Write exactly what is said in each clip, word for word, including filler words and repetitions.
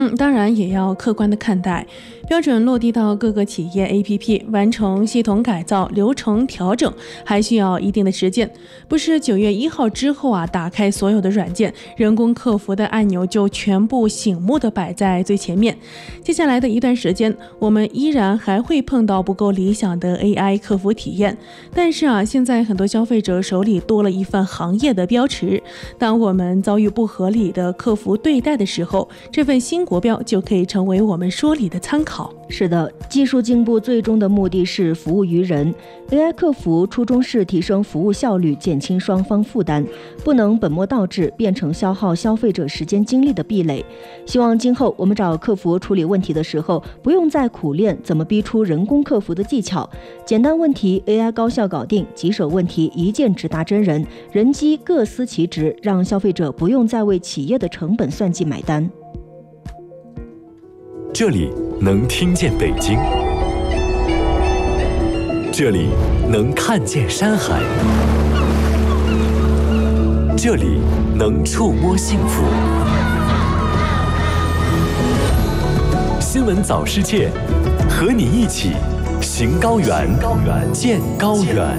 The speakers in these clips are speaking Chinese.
嗯，当然也要客观的看待，标准落地到各个企业 A P P， 完成系统改造、流程调整，还需要一定的时间。不是九月一号之后啊，打开所有的软件，人工客服的按钮就全部醒目的摆在最前面。接下来的一段时间，我们依然还会碰到不够理想的 A I 客服体验。但是啊，现在很多消费者手里多了一份行业的标尺，当我们遭遇不合理的客服对待的时候，这份新国标就可以成为我们说理的参考。 是的，技术进步最终的目的是服务于人。A I 客服初衷是提升服务效率，减轻双方负担，不能本末倒置，变成消耗消费者时间精力的壁垒。希望今后我们找客服处理问题的时候，不用再苦练怎么逼出人工客服的技巧，简单问题 A I 高效搞定，棘手问题一键直达真人，人机各司其职，让消费者不用再为企业的成本算计买单。 这里能听见北京，这里能看见山海，这里能触摸幸福。新闻早世界，和你一起行高原，见高原。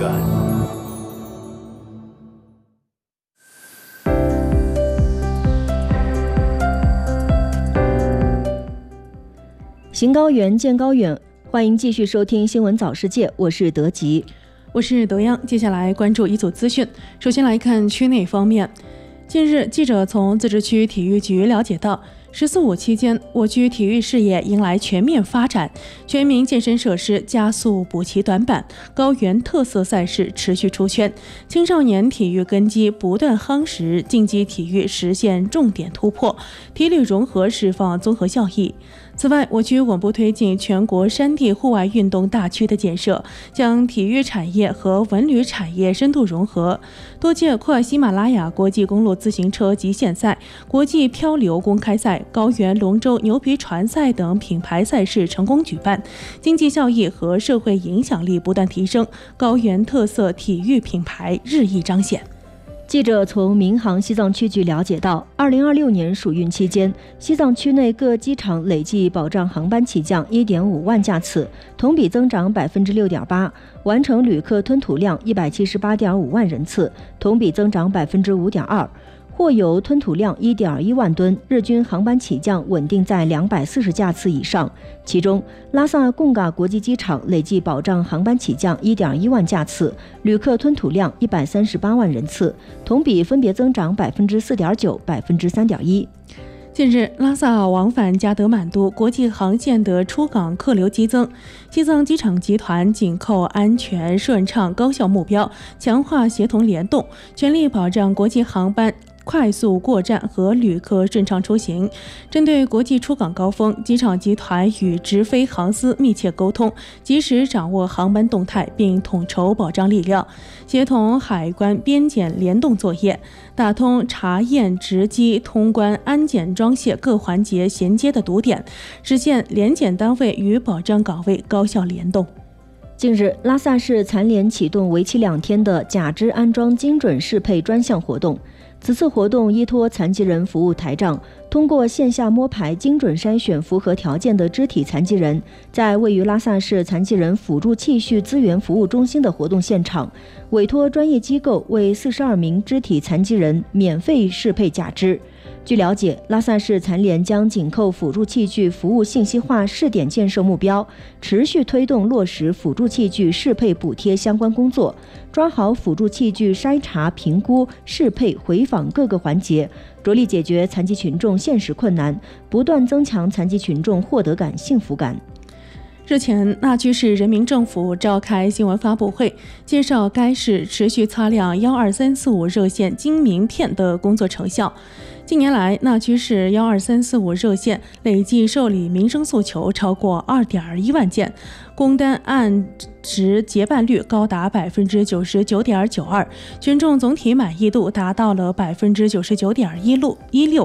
行高原，见高远，欢迎继续收听新闻早世界，我是德吉， 我是德央。接下来关注一组资讯。首先来看区内方面，近日记者从自治区体育局了解到，十四五期间，我区体育事业迎来全面发展，全民健身设施加速补齐短板，高原特色赛事持续出圈，青少年体育根基不断夯实，竞技体育实现重点突破，体旅融合释放综合效益。此外，我区稳步推进全国山地户外运动大区的建设，将体育产业和文旅产业深度融合。多届跨喜马拉雅国际公路自行车极限赛、国际漂流公开赛、高原龙舟牛皮船赛等品牌赛事成功举办，经济效益和社会影响力不断提升，高原特色体育品牌日益彰显。 记者从民航西藏区局了解到，二零二六年暑运期间，西藏区内各机场累计保障航班起降 一点五万架次，同比增长 百分之六点八， 完成旅客吞吐量 一百七十八点五万人次，同比增长 百分之五点二。货邮吞吐量 一点一万吨，日均航班起降稳定在两百四十架次以上。其中，拉萨贡嘎国际机场累计保障航班起降 一点一万架次，旅客吞吐量一百三十八万人次，同比分别增长 百分之四点九、百分之三点一。 近日，拉萨往返加德满都国际航线的出港客流激增，西藏机场集团紧扣安全、顺畅、高效目标，强化协同联动，全力保障国际航班快速过站和旅客顺畅出行。针对国际出港高峰，机场集团与直飞航司密切沟通，及时掌握航班动态，并统筹保障力量，协同海关边检联动作业，打通查验、值机、通关、安检、装卸各环节衔接的堵点，实现联检单位与保障岗位高效联动。 近日，拉萨市残联启动为期两天的假肢安装精准适配专项活动。此次活动依托残疾人服务台账，通过线下摸排精准筛选符合条件的肢体残疾人，在位于拉萨市残疾人辅助器械资源服务中心的活动现场，委托专业机构为四十二名肢体残疾人免费适配假肢。据了解，拉萨市残联将紧扣辅助器具服务信息化试点建设目标，持续推动落实辅助器具适配补贴相关工作，抓好辅助器具筛查、评估、适配、回访各个环节，着力解决残疾群众现实困难，不断增强残疾群众获得感、幸福感。 日前，那曲市人民政府召开新闻发布会，介绍该市持续擦亮幺二三四五热线金名片的工作成效。近年来，那曲市幺二三四五热线累计受理民生诉求超过二点一万件，工单按时结办率高达百分之九十九点九二，群众总体满意度达到了百分之九十九点一六。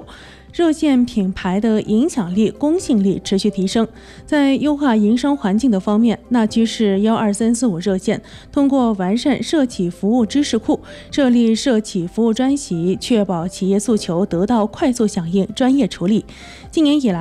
热线品牌的影响力、公信力持续提升。在优化营商环境的方面，那居市幺二三四五热线通过完善社企服务知识库，设立社企服务专席，确保企业诉求得到快速响应、专业处理。今年以来，